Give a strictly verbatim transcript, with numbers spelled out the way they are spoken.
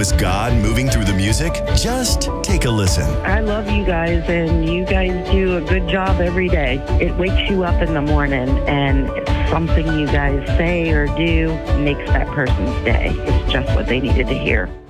was God moving through the music? Just take a listen. I love you guys, and you guys do a good job every day. It wakes you up in the morning, and it's something you guys say or do makes that person's day. It's just what they needed to hear.